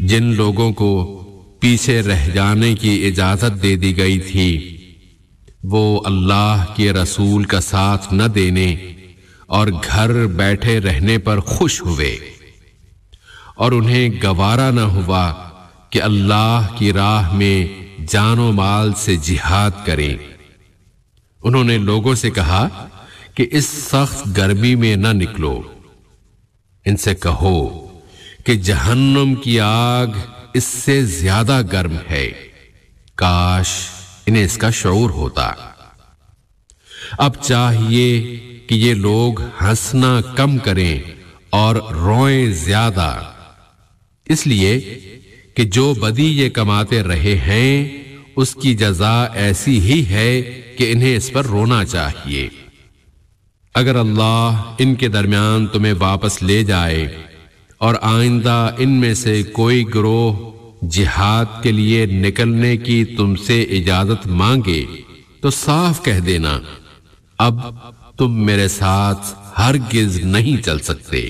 جن لوگوں کو پیچھے رہ جانے کی اجازت دے دی گئی تھی وہ اللہ کے رسول کا ساتھ نہ دینے اور گھر بیٹھے رہنے پر خوش ہوئے، اور انہیں گوارا نہ ہوا کہ اللہ کی راہ میں جان و مال سے جہاد کریں۔ انہوں نے لوگوں سے کہا کہ اس سخت گرمی میں نہ نکلو۔ ان سے کہو کہ جہنم کی آگ اس سے زیادہ گرم ہے، کاش انہیں اس کا شعور ہوتا۔ اب چاہیے کہ یہ لوگ ہنسنا کم کریں اور روئیں زیادہ، اس لیے کہ جو بدی یہ کماتے رہے ہیں اس کی جزا ایسی ہی ہے کہ انہیں اس پر رونا چاہیے۔ اگر اللہ ان کے درمیان تمہیں واپس لے جائے اور آئندہ ان میں سے کوئی گروہ جہاد کے لیے نکلنے کی تم سے اجازت مانگے تو صاف کہہ دینا اب تم میرے ساتھ ہرگز نہیں چل سکتے،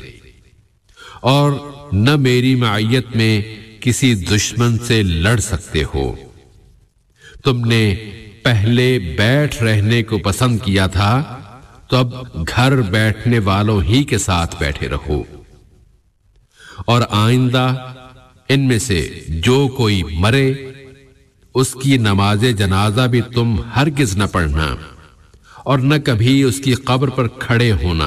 اور نہ میری معیت میں کسی دشمن سے لڑ سکتے ہو۔ تم نے پہلے بیٹھ رہنے کو پسند کیا تھا تو اب گھر بیٹھنے والوں ہی کے ساتھ بیٹھے رہو، اور آئندہ ان میں سے جو کوئی مرے اس کی نماز جنازہ بھی تم ہرگز نہ پڑھنا اور نہ کبھی اس کی قبر پر کھڑے ہونا،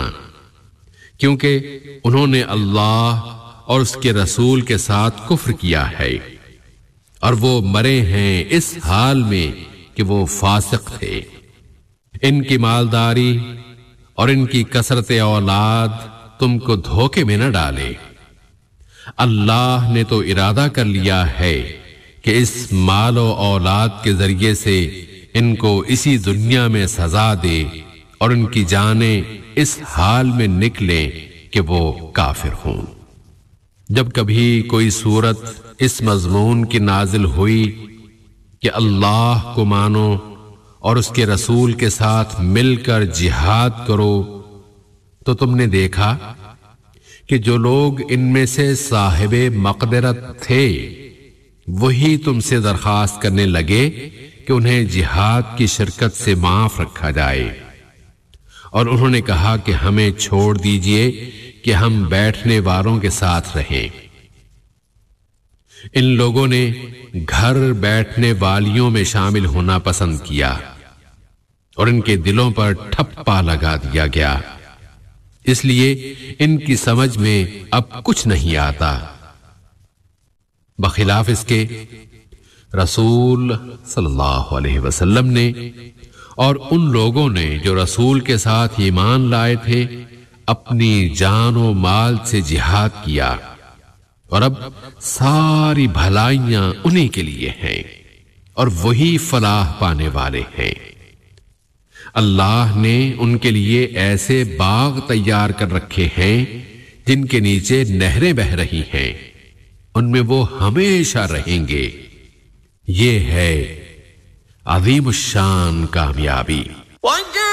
کیونکہ انہوں نے اللہ اور اس کے رسول کے ساتھ کفر کیا ہے، اور وہ مرے ہیں اس حال میں کہ وہ فاسق تھے۔ ان کی مالداری اور ان کی کثرت اولاد تم کو دھوکے میں نہ ڈالے۔ اللہ نے تو ارادہ کر لیا ہے کہ اس مال و اولاد کے ذریعے سے ان کو اسی دنیا میں سزا دے اور ان کی جانیں اس حال میں نکلیں کہ وہ کافر ہوں۔ جب کبھی کوئی صورت اس مضمون کی نازل ہوئی کہ اللہ کو مانو اور اس کے رسول کے ساتھ مل کر جہاد کرو، تو تم نے دیکھا کہ جو لوگ ان میں سے صاحب مقدرت تھے وہی تم سے درخواست کرنے لگے کہ انہیں جہاد کی شرکت سے معاف رکھا جائے، اور انہوں نے کہا کہ ہمیں چھوڑ دیجئے کہ ہم بیٹھنے والوں کے ساتھ رہیں۔ ان لوگوں نے گھر بیٹھنے والیوں میں شامل ہونا پسند کیا اور ان کے دلوں پر ٹھپا لگا دیا گیا، اس لیے ان کی سمجھ میں اب کچھ نہیں آتا۔ بخلاف اس کے رسول صلی اللہ علیہ وسلم نے اور ان لوگوں نے جو رسول کے ساتھ ایمان لائے تھے اپنی جان و مال سے جہاد کیا، اور اب ساری بھلائیاں انہی کے لیے ہیں اور وہی فلاح پانے والے ہیں۔ اللہ نے ان کے لیے ایسے باغ تیار کر رکھے ہیں جن کے نیچے نہریں بہ رہی ہیں، ان میں وہ ہمیشہ رہیں گے۔ یہ ہے عظیم الشان کامیابی۔